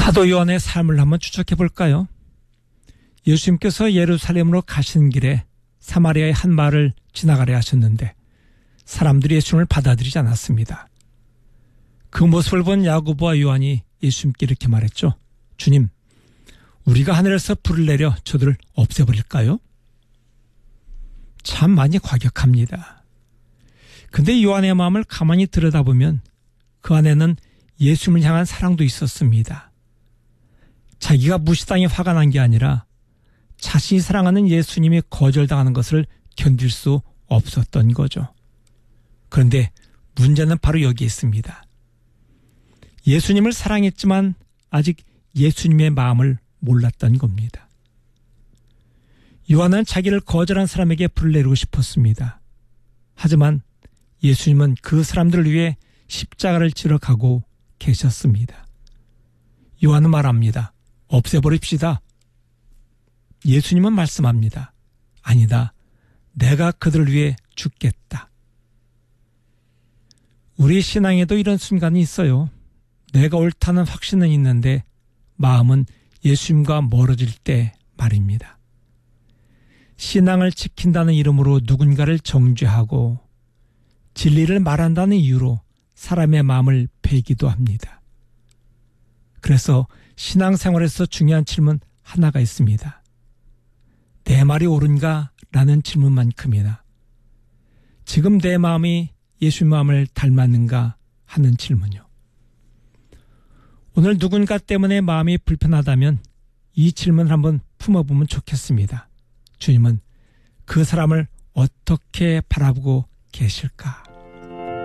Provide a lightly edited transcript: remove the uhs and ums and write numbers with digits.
사도 요한의 삶을 한번 추적해 볼까요? 예수님께서 예루살렘으로 가시는 길에 사마리아의 한 마을을 지나가려 하셨는데 사람들이 예수님을 받아들이지 않았습니다. 그 모습을 본 야고보와 요한이 예수님께 이렇게 말했죠. 주님, 우리가 하늘에서 불을 내려 저들을 없애버릴까요? 참 많이 과격합니다. 근데 요한의 마음을 가만히 들여다보면 그 안에는 예수님을 향한 사랑도 있었습니다. 자기가 무시당해 화가 난 게 아니라 자신이 사랑하는 예수님이 거절당하는 것을 견딜 수 없었던 거죠. 그런데 문제는 바로 여기에 있습니다. 예수님을 사랑했지만 아직 예수님의 마음을 몰랐던 겁니다. 요한은 자기를 거절한 사람에게 불을 내리고 싶었습니다. 하지만 예수님은 그 사람들을 위해 십자가를 지러 가고 계셨습니다. 요한은 말합니다. 없애버립시다. 예수님은 말씀합니다. 아니다. 내가 그들을 위해 죽겠다. 우리 신앙에도 이런 순간이 있어요. 내가 옳다는 확신은 있는데 마음은 예수님과 멀어질 때 말입니다. 신앙을 지킨다는 이름으로 누군가를 정죄하고 진리를 말한다는 이유로 사람의 마음을 베기도 합니다. 그래서 신앙생활에서 중요한 질문 하나가 있습니다. 내 말이 옳은가? 라는 질문만큼이나 지금 내 마음이 예수님 마음을 닮았는가 하는 질문이요. 오늘 누군가 때문에 마음이 불편하다면 이 질문을 한번 품어보면 좋겠습니다. 주님은 그 사람을 어떻게 바라보고 계실까?